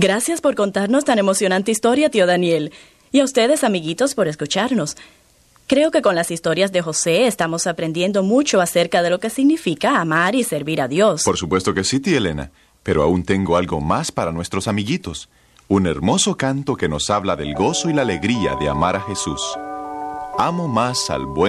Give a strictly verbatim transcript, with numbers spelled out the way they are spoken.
Gracias por contarnos tan emocionante historia, tío Daniel. Y a ustedes, amiguitos, por escucharnos. Creo que con las historias de José estamos aprendiendo mucho acerca de lo que significa amar y servir a Dios. Por supuesto que sí, tía Elena. Pero aún tengo algo más para nuestros amiguitos. Un hermoso canto que nos habla del gozo y la alegría de amar a Jesús. Amo más al buen